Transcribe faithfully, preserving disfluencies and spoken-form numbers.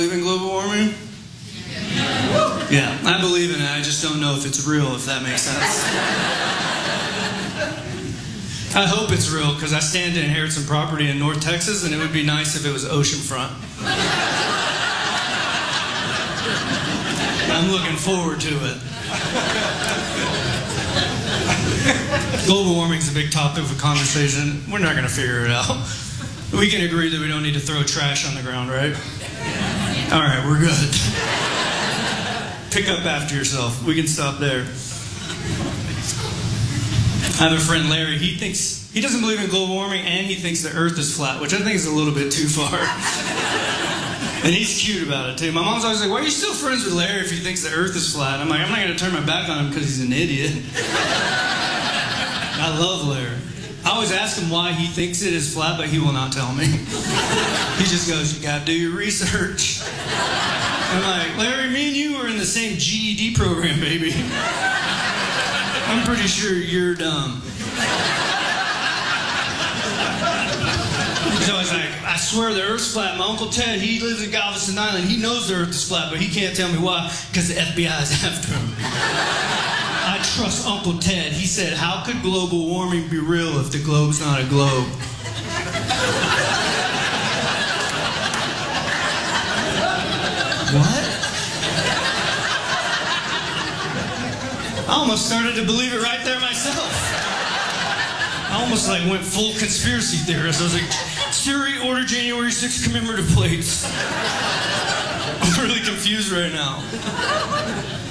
Believe in global warming? Yeah, I believe in it. I just don't know if it's real, if that makes sense. I hope it's real, because I stand to inherit some property in North Texas, and it would be nice if it was oceanfront. I'm looking forward to it. Global warming is a big topic of conversation. We're not going to figure it out. We can agree that we don't need to throw trash on the ground, right? All right, we're good. Pick up after yourself. We can stop there. I have a friend, Larry. He thinks, he doesn't believe in global warming, and he thinks the earth is flat, which I think is a little bit too far. And he's cute about it, too. My mom's always like, why are you still friends with Larry if he thinks the earth is flat? I'm like, I'm not going to turn my back on him because he's an idiot. I love Larry. I always ask him why he thinks it is flat, but he will not tell me. He just goes, you gotta do your research. I'm like, Larry, me and you were in the same G E D program, baby. I'm pretty sure you're dumb. He's always like, I swear the earth's flat. My Uncle Ted, he lives in Galveston Island. He knows the earth is flat, but he can't tell me why, because the F B I is after him. I trust Uncle Ted. He said, how could global warming be real if the globe's not a globe? What? I almost started to believe it right there myself. I almost like went full conspiracy theorist. I was like, Siri, order January sixth commemorative plates. I'm really confused right now.